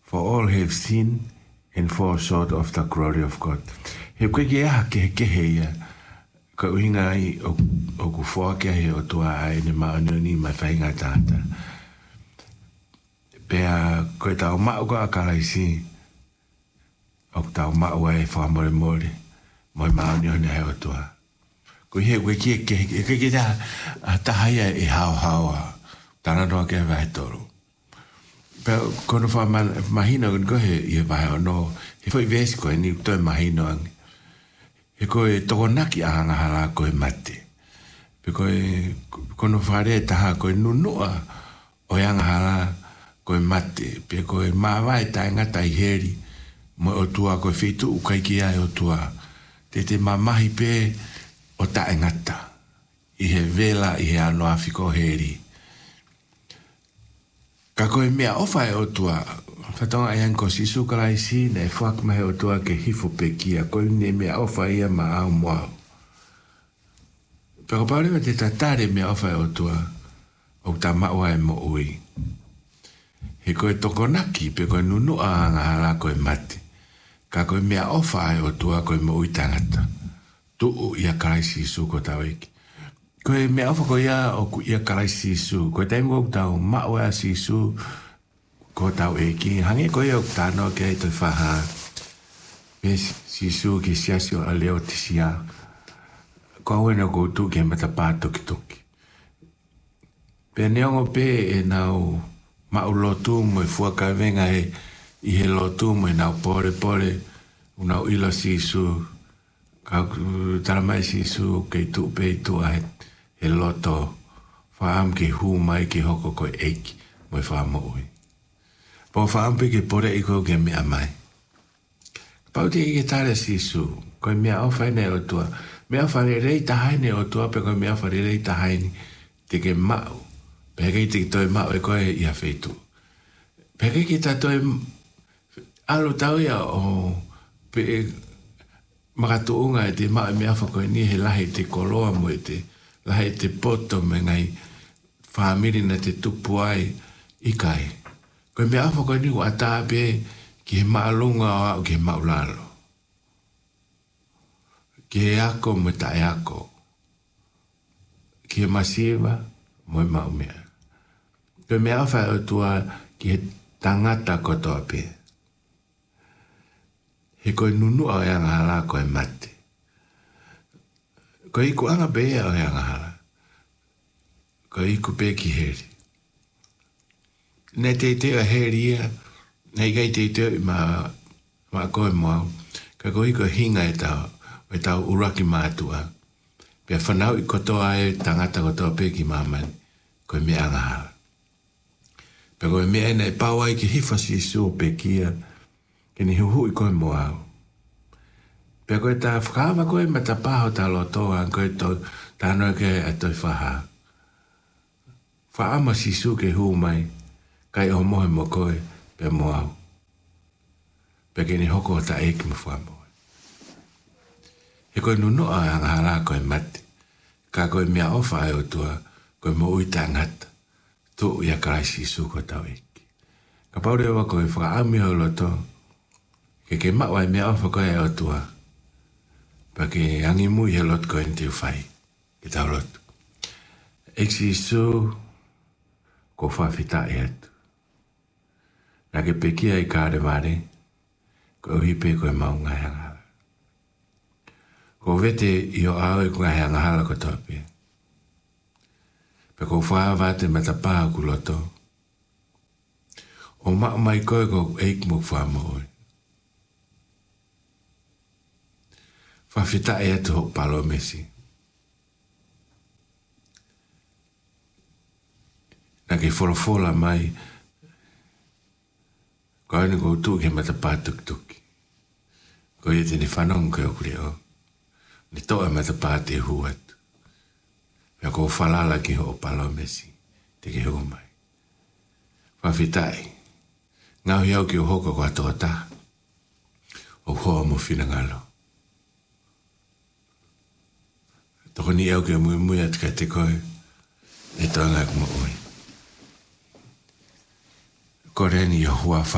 For all have sinned and fall short of the glory of God. He koe ke ke heia. Ka uhinga ai o kufua ke he o tua ai ni maanoni mai whainga tāta. Pea koe tau mau ka akaraisi. O tau mau ai whamore more. Moi maanoni ai o tua. Koe he koe ke tahaia e hao haoa. Tāna noa ke vai toru. Pero kono fa mahina ko he ia vai no he foi ves ko ni to mahina ang he ko to naki anga hala ko mate pe ko kono fa re ta ko nunua o yang hala ko mate pe ko ma vai ta ngata heri mo o tua ko fitu u kai kia o tua te mamahi pe o ta ngata I he vela I he ano afiko heri ka koe mea ofa e o tua, whatonga ai anko sisu karaisi, ne whak mahe o tua ke hifo pe kia, koe ne mea ofa ia ma au moau. Pero parewa te tatare mea ofa e o tua, o ta maua e mo ui. He koe tokonaki, pe koe nunua anga hala koe mate. Ka koe mea ofa e o tua koe mo ui tangata. Tuu ia karaisi su ko tau eki. Koe mea ofa ko ia o ku ia karai sisu. Koe taimu o tau maua sisu ko tau eki. Hange koe o tano ke to whaha. Me sisu ki siasi o aleo tisia. Koe wena ko tu ke matapā toki toki. Pea neongo pe e nau mau lotu mo e fuaka venga I he lotu mo e nau pore pore. Unau ilo sisu. Kau taramai sisu ke tu pe tu ahet. He loto whaam ke hu mai ke hoko koe eiki mo I whaamo ui. Po whaam pe ke pore I koe ke mea mai. Pau te I ke tare sisu, koe mea ofa ne o tua. Mea ofa rei tahaine o tua pe koe mea ofa rei tahaine te ke mau. Pe kei te toi mau e koe I a wheitu. Pe kei ke ta toi alo tau ia o pe makatuunga e te mau e mea ofa koe ni he lahi te koloa mo e te lahe te poto me ngai whamiri na te tupu ai I kai. Koe mea awha koe niku atape ki he maalunga o au ki he maulalo. Ki he ako mo ta e ako. Ki he masiva mo I maumea. Koe mea awha o tua ki he tangata kotoa pe. He koe nunua o yanga hala koe mate. Ko iku anga bea o hanga hala. Ko iku pe ki heri. Ne te a heri ia, nei gai te ma koe moau. Ka ko iku hinga e tau uraki mātua. Pea whanau I kotoa e tangata kotoa pe ki mamani. Ko me anga hala. Pea ko me ena e paua I ki hifasi su pe kia. Ke ni huhu I koe moau. Pea koe ta whakaama koe ma ta paho ta lotoa koe ta noe ke a toi whaha. Whaama sisu ke hu mai, kai o mohe mo koe, pea moau. Pea ke ni hoko ta eiki mo whamoe. He koe nunoa anga hala koe mate, ka koe mea ofa e o tua, koe mo uita ngata, tu ia karai sisu ko tau eiki. Ka paure wa koe whakaami ho loto, ke maua e mea ofa koe e o tua, Pake angi mui he lot koe ni te uwhai. Ke tau lot. Eksi su ko whawhita e atu. Nā ke pekia I kāre mare, ko uhipe koe maunga hanga. Ko vete I o au I kunga hanga hala ko tope. Pe ko whaavate matapā ku loto. O mai koe ko eik mo whaamoe. Whawhita e atu hok palo mesi. Nā ke wholofola mai, ko ane ko utu ke matapā tuktuki. Ko ia tene whanong ke okure o. Ni toa matapā te huat. Pea ko whalala ki hok palo mesi, te ke hu mai. Whawhita e. Ngau hiau ki o hoka ko atoa tā. O hoa mo whina ngalo. Toko ni au ke mui at ka te koe, e toanga mo oi. Ko reni o hua